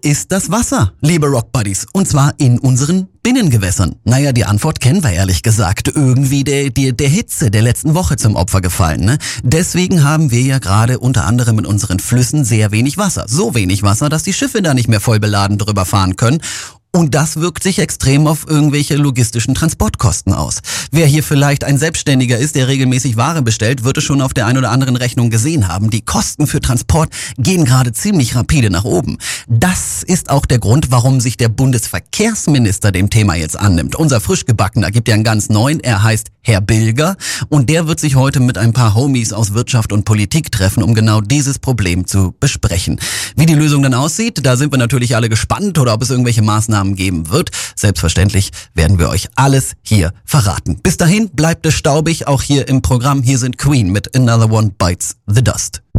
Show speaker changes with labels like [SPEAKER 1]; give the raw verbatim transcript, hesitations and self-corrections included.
[SPEAKER 1] ist das Wasser, liebe Rockbuddies? Und zwar in unseren Binnengewässern. Naja, die Antwort kennen wir ehrlich gesagt. Irgendwie der, der, der Hitze der letzten Woche zum Opfer gefallen, ne? Deswegen haben wir ja gerade unter anderem in unseren Flüssen sehr wenig Wasser. So wenig Wasser, dass die Schiffe da nicht mehr voll beladen drüber fahren können. Und das wirkt sich extrem auf irgendwelche logistischen Transportkosten aus. Wer hier vielleicht ein Selbstständiger ist, der regelmäßig Ware bestellt, wird es schon auf der ein oder anderen Rechnung gesehen haben. Die Kosten für Transport gehen gerade ziemlich rapide nach oben. Das ist auch der Grund, warum sich der Bundesverkehrsminister dem Thema jetzt annimmt. Unser Frischgebackener gibt ja einen ganz neuen, er heißt Herr Bilger. Und der wird sich heute mit ein paar Homies aus Wirtschaft und Politik treffen, um genau dieses Problem zu besprechen. Wie die Lösung dann aussieht, da sind wir natürlich alle gespannt, oder ob es irgendwelche Maßnahmen geben wird. Selbstverständlich werden wir euch alles hier verraten. Bis dahin bleibt es staubig, auch hier im Programm. Hier sind Queen mit Another One Bites the Dust.